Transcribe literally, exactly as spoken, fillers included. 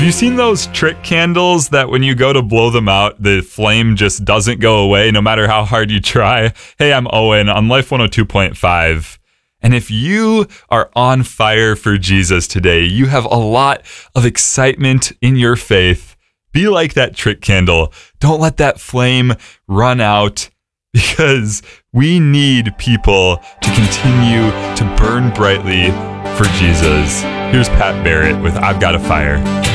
Have you seen those trick candles that when you go to blow them out, the flame just doesn't go away no matter how hard you try? Hey, I'm Owen on Life one oh two point five. And if you are on fire for Jesus today, you have a lot of excitement in your faith. Be like that trick candle. Don't let that flame run out, because we need people to continue to burn brightly for Jesus. Here's Pat Barrett with I've Got a Fire.